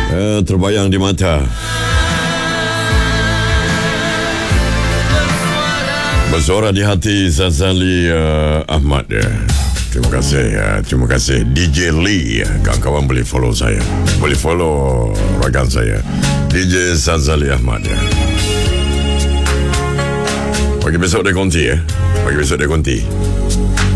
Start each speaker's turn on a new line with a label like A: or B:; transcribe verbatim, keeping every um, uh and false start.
A: uh, terbayang di mata. Bersuara di hati Zazali uh, Ahmad ya. Terima kasih ya. Terima kasih D J Lee. Kawan-kawan boleh follow saya. Boleh follow rakan saya D J Zazali Ahmad ya. Pagi besok dia konti ya. Pagi besok dia konti.